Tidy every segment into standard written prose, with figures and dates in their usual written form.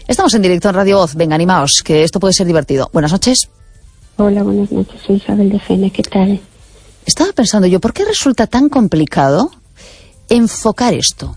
Estamos en directo en Radio Voz. Venga, animaos, que esto puede ser divertido. Buenas noches. Hola, buenas noches. Soy Isabel de Fene. ¿Qué tal? Estaba pensando yo, ¿por qué resulta tan complicado enfocar esto?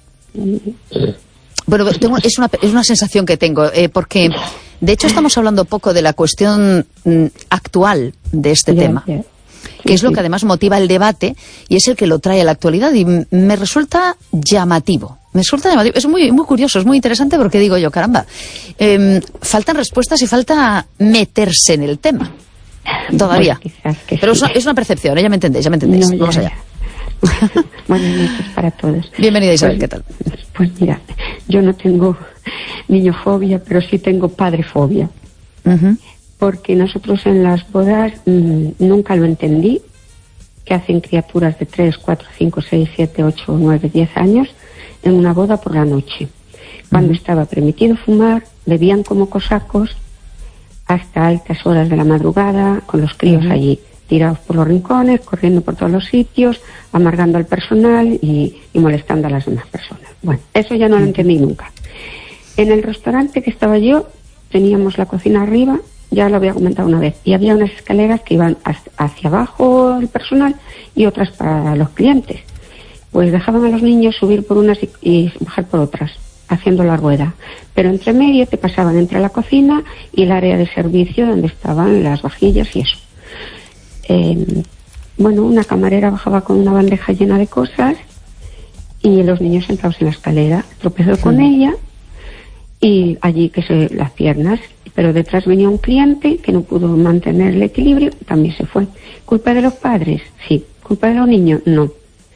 Bueno, es una sensación que tengo, porque de hecho estamos hablando poco de la cuestión actual de este tema, que es lo que además motiva el debate y es el que lo trae a la actualidad, y me resulta llamativo. Es muy, muy curioso, es muy interesante, porque digo yo, caramba, faltan respuestas y falta meterse en el tema todavía. Pues pero es una percepción, ya me entendéis. No, vamos allá. Buenas noches para todos. Bienvenida, Isabel, ¿qué tal? Pues mira, yo no tengo niñofobia, pero sí tengo padrefobia. Porque nosotros en las bodas nunca lo entendí, que hacen criaturas de 3, 4, 5, 6, 7, 8, 9, 10 años en una boda por la noche. Cuando estaba permitido fumar, bebían como cosacos hasta altas horas de la madrugada, con los críos allí, tirados por los rincones, corriendo por todos los sitios, amargando al personal y molestando a las demás personas. Bueno, eso ya no lo entendí nunca. En el restaurante que estaba yo, teníamos la cocina arriba, ya lo había comentado una vez, y había unas escaleras que iban hacia abajo el personal y otras para los clientes. Pues dejaban a los niños subir por unas y bajar por otras, haciendo la rueda. Pero entre medio te pasaban entre la cocina y el área de servicio donde estaban las vajillas y eso. Bueno, una camarera bajaba con una bandeja llena de cosas y los niños sentados en la escalera. Tropezó con ella y allí las piernas, pero detrás venía un cliente que no pudo mantener el equilibrio y también se fue. ¿Culpa de los padres? Sí. ¿Culpa de los niños? No.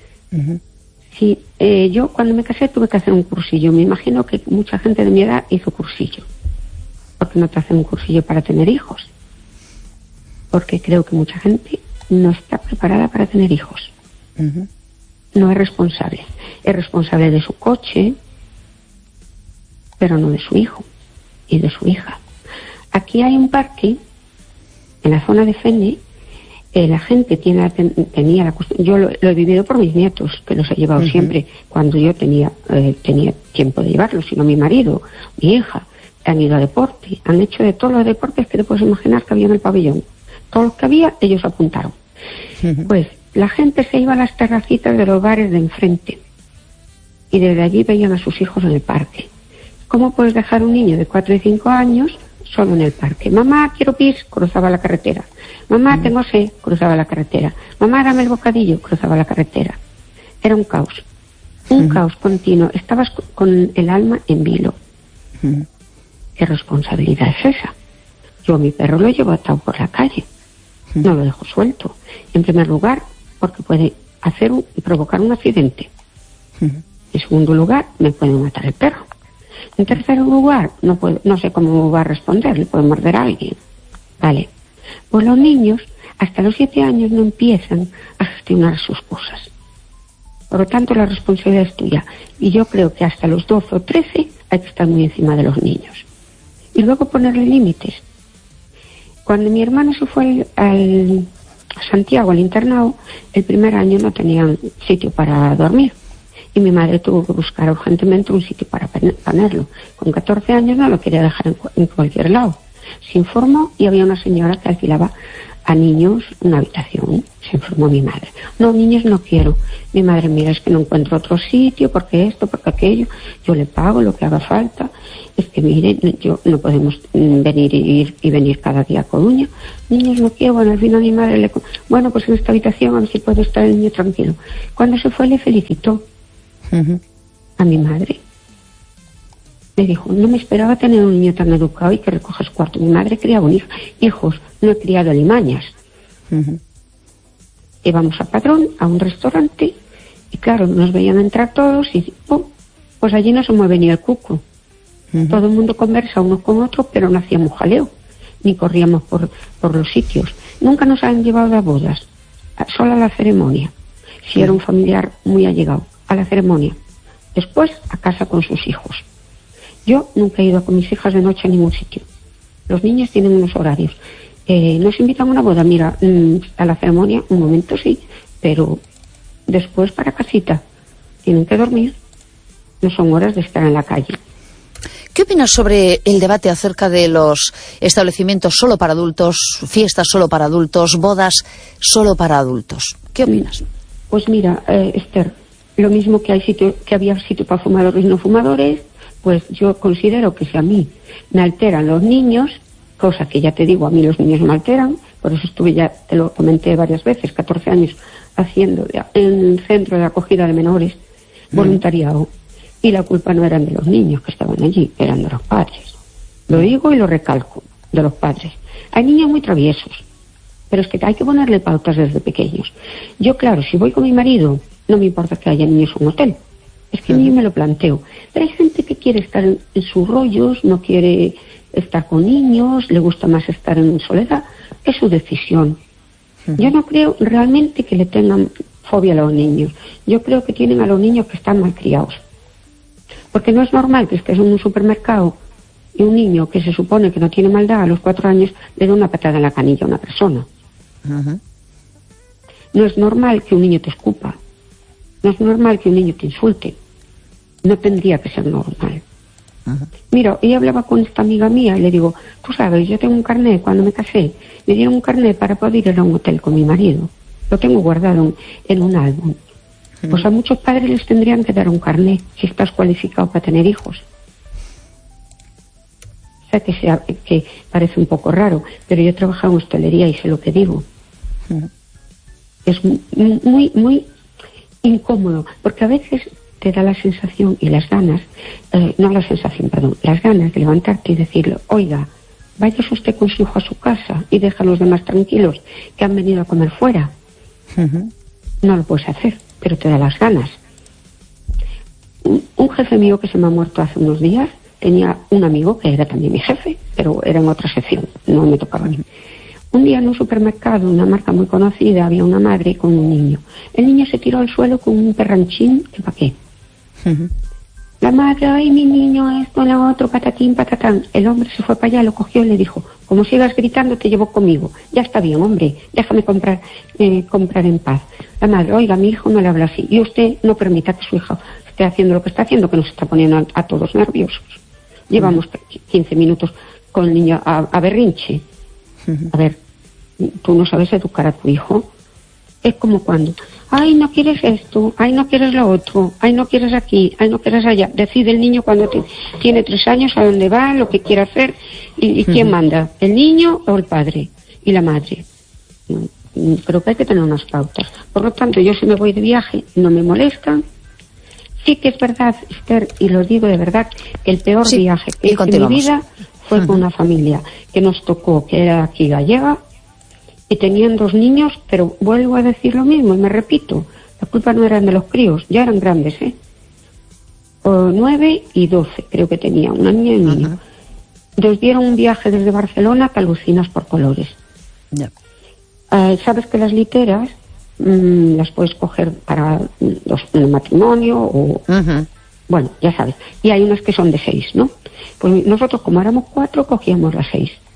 Sí, yo cuando me casé tuve que hacer un cursillo. Me imagino que mucha gente de mi edad hizo cursillo. ¿Por qué no te hacen un cursillo para tener hijos? Porque creo que mucha gente no está preparada para tener hijos. No es responsable. Es responsable de su coche, pero no de su hijo y de su hija. Aquí hay un parque, en la zona de Fene, la gente tenía la costumbre. Yo lo he vivido por mis nietos, que los he llevado siempre, cuando yo tenía tiempo de llevarlos, sino mi marido, mi hija, han ido a deporte, han hecho de todos los deportes que te puedes imaginar que había en el pabellón. Todos los que había, ellos apuntaron. Pues la gente se iba a las terracitas de los bares de enfrente y desde allí veían a sus hijos en el parque. ¿Cómo puedes dejar un niño de 4 y 5 años solo en el parque? Mamá, quiero pis, cruzaba la carretera. Mamá, tengo sed, cruzaba la carretera. Mamá, dame el bocadillo, cruzaba la carretera. Era un caos continuo. Estabas con el alma en vilo. ¿Qué responsabilidad es esa? Yo a mi perro lo llevo atado por la calle. No lo dejo suelto. En primer lugar, porque puede provocar un accidente. En segundo lugar, me puede matar el perro. En tercer lugar, no sé cómo va a responder, le puede morder a alguien. Vale. Pues los niños, hasta los 7 años, no empiezan a gestionar sus cosas. Por lo tanto, la responsabilidad es tuya. Y yo creo que hasta los 12 o 13 hay que estar muy encima de los niños. Y luego ponerle límites. Cuando mi hermano se fue a Santiago, al internado, el primer año no tenían sitio para dormir. Y mi madre tuvo que buscar urgentemente un sitio para ponerlo. Con 14 años no lo quería dejar en cualquier lado. Se informó y había una señora que alquilaba a niños una habitación. Se informó mi madre. No, niños no quiero. Mi madre, mira, es que no encuentro otro sitio, porque esto, porque aquello. Yo le pago lo que haga falta. Es que mire, no podemos venir y venir cada día a Coruña. Niños no quiero. Bueno, al final mi madre bueno, pues en esta habitación a ver si puede estar el niño tranquilo. Cuando se fue le felicitó a mi madre. Le dijo, no me esperaba tener un niño tan educado y que recoja su cuarto. Mi madre criaba hijos, no he criado alimañas. Íbamos a Padrón, a un restaurante, y claro, nos veían entrar todos y pues allí no se mueve ni el cuco. Todo el mundo conversa unos con otros, pero no hacíamos jaleo, ni corríamos por los sitios. Nunca nos han llevado a bodas, solo a la ceremonia, si era un familiar muy allegado, a la ceremonia. Después, a casa con sus hijos. Yo nunca he ido con mis hijas de noche a ningún sitio. Los niños tienen unos horarios. Nos invitan a una boda, mira, a la ceremonia, un momento sí, pero después para casita. Tienen que dormir. No son horas de estar en la calle. ¿Qué opinas sobre el debate acerca de los establecimientos solo para adultos, fiestas solo para adultos, bodas solo para adultos? ¿Qué opinas? Pues mira, Esther, lo mismo que había sitio para fumadores y no fumadores, pues yo considero que si a mí me alteran los niños, cosa que ya te digo, a mí los niños me alteran, por eso estuve, ya te lo comenté varias veces, 14 años haciendo en el centro de acogida de menores voluntariado, y la culpa no eran de los niños que estaban allí, eran de los padres. Lo digo y lo recalco, de los padres. Hay niños muy traviesos, pero es que hay que ponerle pautas desde pequeños. Yo, claro, si voy con mi marido, no me importa que haya niños en un hotel, es que ni me lo planteo. Pero hay gente que quiere estar en sus rollos, no quiere estar con niños, le gusta más estar en soledad, es su decisión. Yo no creo realmente que le tengan fobia a los niños. Yo creo que tienen a los niños que están malcriados. Porque no es normal que estés en un supermercado y un niño que se supone que no tiene maldad a los 4 años le dé una patada en la canilla a una persona. No es normal que un niño te escupa. No es normal que un niño te insulte. No tendría que ser normal. Mira, y hablaba con esta amiga mía y le digo, tú sabes, yo tengo un carnet, cuando me casé, me dieron un carnet para poder ir a un hotel con mi marido. Lo tengo guardado en un álbum. Pues a muchos padres les tendrían que dar un carnet si estás cualificado para tener hijos. O sea que parece un poco raro, pero yo he trabajado en hostelería y sé lo que digo. Es muy, muy incómodo, porque a veces te da la sensación y las ganas, las ganas de levantarte y decirle, oiga, váyase usted con su hijo a su casa y deja a los demás tranquilos que han venido a comer fuera. No lo puedes hacer, pero te da las ganas. Un jefe mío que se me ha muerto hace unos días tenía un amigo que era también mi jefe, pero era en otra sección, no me tocaba a mí. Un día en un supermercado, una marca muy conocida, había una madre con un niño. El niño se tiró al suelo con un perranchín, que pa' qué. La madre, ay, mi niño, esto, lo otro, patatín, patatán. El hombre se fue para allá, lo cogió y le dijo, como sigas gritando, te llevo conmigo. Ya está bien, hombre, déjame comprar en paz. La madre, oiga, mi hijo no le habla así. Y usted no permita que su hijo esté haciendo lo que está haciendo, que nos está poniendo a todos nerviosos. Llevamos 15 minutos con el niño a berrinche. A ver, tú no sabes educar a tu hijo. Es como cuando, ay, no quieres esto, ay, no quieres lo otro, ay, no quieres aquí, ay, no quieres allá. Decide el niño cuando tiene 3 años a dónde va, lo que quiere hacer y quién manda, el niño o el padre y la madre. Creo que hay que tener unas pautas. Por lo tanto, yo si me voy de viaje no me molestan. Sí que es verdad, Esther, y lo digo de verdad, que el peor viaje que hice en mi vida fue con una familia que nos tocó, que era aquí gallega, y tenían 2 niños, pero vuelvo a decir lo mismo y me repito, la culpa no eran de los críos, ya eran grandes, 9 y 12 creo que tenía, una niña y un niño. Nos dieron un viaje desde Barcelona que alucinas por colores. Sabes que las literas las puedes coger para un matrimonio o... Bueno, ya sabes. Y hay unas que son de 6, ¿no? Pues nosotros, como éramos 4, cogíamos las 6.